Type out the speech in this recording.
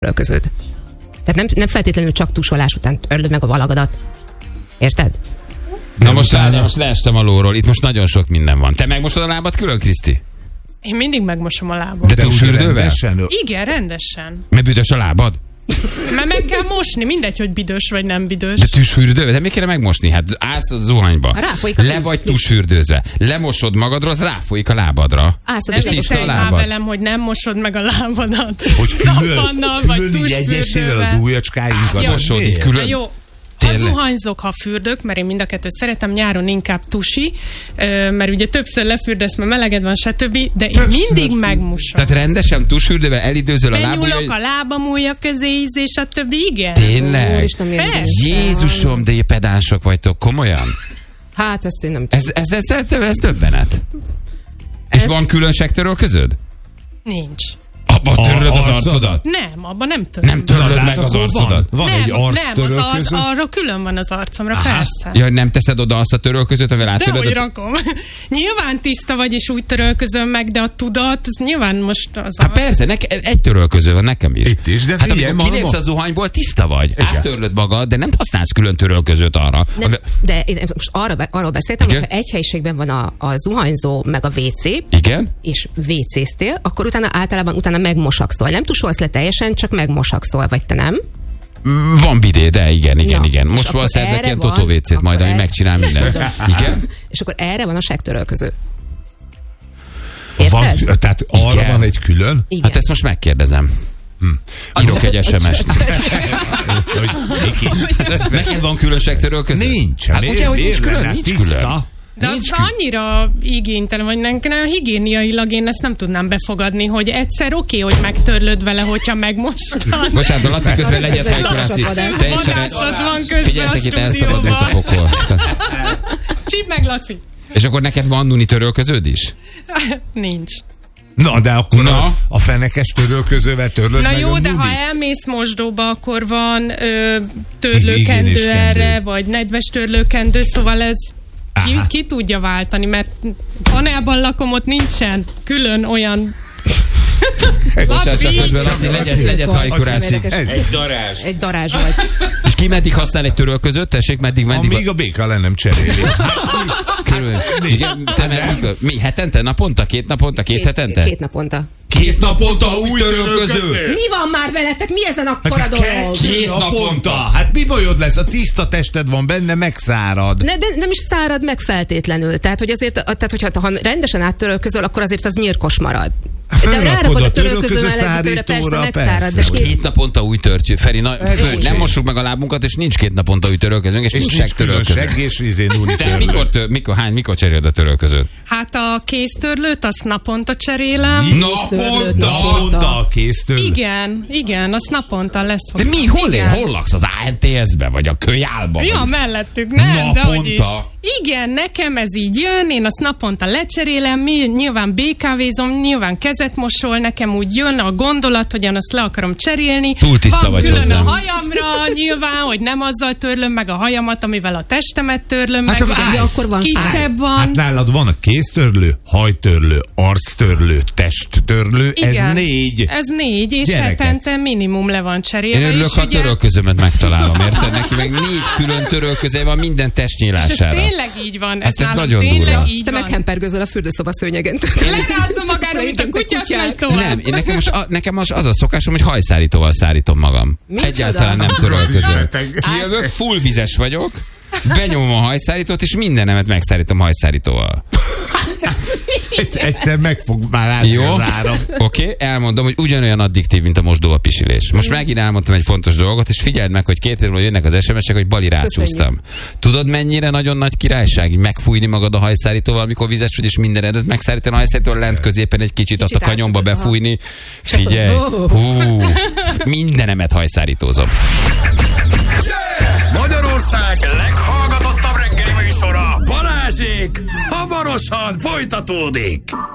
törölköződ. Tehát nem feltétlenül csak tusolás után törlöd meg a valagadat. Érted? Na most leestem a lóról. Itt most nagyon sok minden van. Te megmosod a lábad külön, Kriszti? Én mindig megmosom a lábam. De tusfürdővel? Igen, rendesen. Mert büdös a lábad? Mert meg kell mosni, mindegy, hogy büdös vagy nem büdös. De tusfürdővel? De mi kéne megmosni? Hát állsz a zuhanyba. Le vagy tusfürdőzve. Lemosod magadról, az ráfolyik a lábadra. És tiszta a lábad. Velem, hogy nem mosod meg a lábadat. Hogy szappannal vagy egyesével az ujjacskáinkat. Mosodik külön. Jó. Ha zuhanyzok, ha fürdök, mert én mind a kettőt szeretem, nyáron inkább tusi, mert ugye többször lefürdesz, mert meleged van, stb., de én mindig megmosom. Tehát rendesen tusfürdővel elidőzöl a lábujjai? Benyúlok a lábam ujja közé, és stb., igen. Tényleg? Jézusom, de pedánsok vagytok, komolyan? Hát ezt én nem tudom. Ez döbbenet. És van különségtörölköződ? Nincs. Abba törlöd az arcodat? Nem, abban nem törlöd. Nem törlöd meg az arcodat? Van egy arctörölköző? Nem, arra külön van az arcomra, persze. Ja, nem teszed oda azt a törölközőt, amivel áttörlöd? Dehogy rakom. Nyilván tiszta vagy, és úgy törölközöm meg, de a tudat, az nyilván most az Hát persze, egy törölköző van nekem is. Itt is, de hát amikor kilépsz a zuhanyból, tiszta vagy. Igen. Áttörlöd magad, de nem használsz külön törölközőt arra. Nem, de én most arról beszéltem, hogy ha egy helyiségben van a zuhanyzó, meg a WC, igen? És WC-ztél, akkor utána megmosakszol. Nem tusolsz le teljesen, csak megmosakszol, vagy te nem? Van bidé, de igen. Most van szerzek ilyen Totó WC-t majd, ami megcsinál mindent. Igen? És akkor erre van a segtörölköző. Érted? Van, tehát arra van egy külön? Igen. Hát ezt most megkérdezem. Írok egy SMS-t. Neked van külön segtörölköző? Nincs. Hát ugye, hogy nincs külön? De az annyira igénytelen, vagy nem higiéniailag én ezt nem tudnám befogadni, hogy egyszer oké, hogy megtörlöd vele, hogyha megmostad. Bocsánat, a Laci közben legyet hajkurászi. Figyeljetek, itt elszabadult a pokol. Csíp meg, Laci! És akkor neked van Duni törölköződ is? Nincs. Na, de akkor a fenekes törölközővel törlöd meg. Na jó, de ha elmész mosdóba, akkor van törlőkendő erre, vagy nedves törlőkendő, szóval ez ki tudja váltani, mert panelban lakom, ott nincsen külön olyan... Laci, legyet hajkurászi. Egy darázs vagy. És ki meddig használ egy törölközőt? Tessék, meddig? Amíg a béka le nem cseréli. Mi? Hetente? Naponta? 2 naponta? 2 hetente? 2 naponta. 2 naponta új törölköző? Mi van már veletek? Mi ezen akkora dolog? 2 naponta? Hát mi bajod lesz? A tiszta tested van benne, megszárad. De nem is szárad meg feltétlenül. Tehát, hogy azért, ha rendesen áttörölközöl, akkor azért az nyírkos marad. De rárakod a törölköző mellettőre, persze megszárad. De 2 naponta új törcső. Feri, nem mossuk meg a lábunkat, és nincs 2 naponta új törölközőnk, és nincs segtörölköző. Te mikor cseréled a törölközőt? Hát a kéztörlőt, azt naponta cserélem. Naponta a kéztörlő? Igen, azt naponta lesz. De mi? Hol laksz? Az ANTS-be, vagy a Kölyálba? Ja, mellettük, nem, de hogy is. Igen, nekem ez így jön, én azt naponta lecserélem, nyilván BKV-zom, nyilván kezet mosol, nekem úgy jön a gondolat, hogy én azt le akarom cserélni. Túl tiszta van vagy külön hozzám. A hajamra, nyilván, hogy nem azzal törlöm meg a hajamat, amivel a testemet törlöm meg. Akkor van kisebb van. Hát nálad van a kéztörlő, hajtörlő, arctörlő, testtörlő, igen, ez 4. Ez 4, és hetente minimum le van cserélve. Én örülök, ha a törölközőmet megtalálom, érted? Neki meg 4 külön törölköző van minden testnyílására. És ez tényleg így van. Hát ez nagyon durva. Te meghempergőzöl a fürdőszoba szőnyegen. Legázzam magára, mint a kutyás megy tovább. Nem, nekem most az a szokásom, hogy hajszárítóval szárítom magam. Egyáltalán nem törölközöl. Kijövök, full vizes vagyok, benyomom a hajszárítót, és mindenemet megszárítom hajszárítóval. Egyszer meg fog már látni az áram. Oké, elmondom, hogy ugyanolyan addiktív, mint a mosdóba pisilés. Most megint elmondtam egy fontos dolgot, és figyeld meg, hogy 2 hétről jönnek az SMS-ek, hogy Bali rácsúsztam. Tudod, mennyire nagyon nagy királyság megfújni magad a hajszárítóval, amikor vizes vagy, és mindenedet megszárítani a hajszárítóval, lent középen egy kicsit azt a kanyomba befújni. Figyelj, mindenemet hajszárítózom. Magyarország leghallgatottabb reggeli műsora, Balázsék, hamarosan folytatódik.